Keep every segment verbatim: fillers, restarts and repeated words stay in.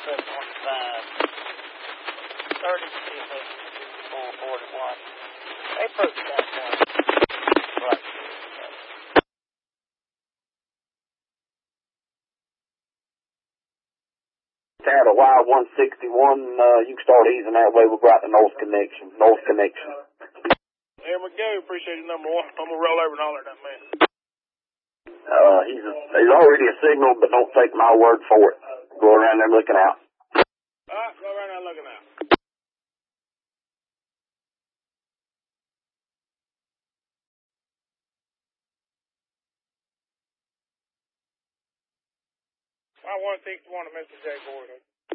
seven one five, thirty four forty-one. They put that one. Right. At a Y one sixty-one, uh, you can start easing that way. We've got the North Connection. North Connection. There we go. Appreciate it, number one. I'm going to roll over and holler at that man. Uh, he's, a, he's already a signal, but don't take my word for it. Go around there looking out. All right, go around there looking out. Y one sixty-one to Mister J. Boyd.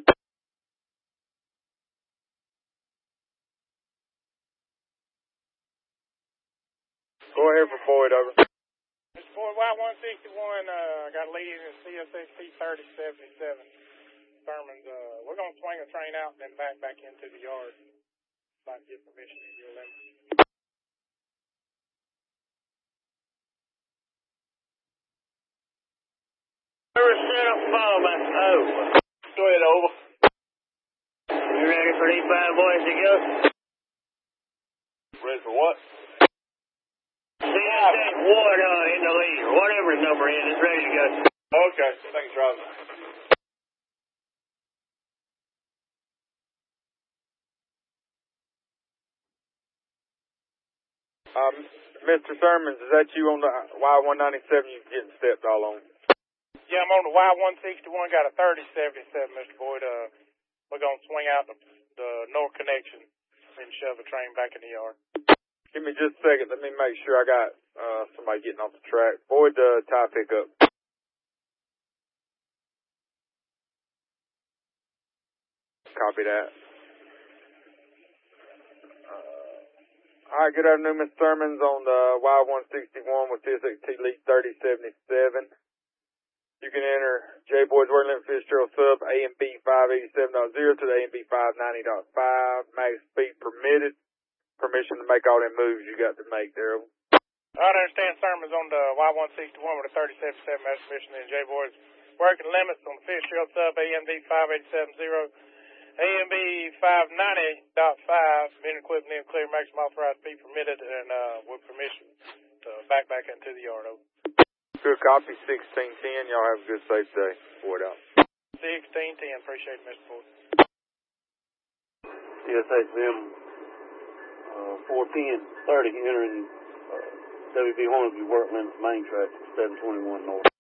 Go ahead for Boyd, over. Mister Boyd, Y one sixty-one, uh, got lead in C S X T thirty seventy-seven. Thurman's, uh, we're going to swing a train out and then back back into the yard. If I can get permission to your limit. Set up follow by oh. Go ahead, over. You ready for these bad boys to go? Ready for what? C S X Ward uh, in the lead, or whatever his number is, it's ready to go. Okay, thanks, Roger. Um, Mister Thurman, is that you on the Y one ninety-seven? You getting stepped all on? Yeah, I'm on the Y one sixty-one, got a thirty seventy-seven, Mister Boyd. Uh, we're going to swing out the, the North Connection and shove a train back in the yard. Give me just a second. Let me make sure I got uh, somebody getting off the track. Boyd, the uh, tie pickup. Copy that. Uh, all right, good afternoon, Mister Thurman's on the Y one sixty-one with C S X T lead thirty seventy-seven. You can enter J. Boyd's Word Limit Fitzgerald sub A M B five eighty-seven point zero to the A M B five ninety point five. Max speed permitted. Permission to make all them moves you got to make there. I understand Thurman's on the Y one sixty-one with a thirty seventy-seven max permission and J. Boyd's working limits on the Fitzgerald sub A M B five eighty-seven point zero, A M B five ninety point five. Men equipped and clear, maximum authorized speed permitted, and uh, with permission to back back into the yard. Over. Good copy, sixteen ten. Y'all have a good, safe day. Boyd out. sixteen ten. Appreciate it, Mister Boyd. C S X M uh, four ten thirty entering uh, W B Hornsby work limits main track seven twenty-one north.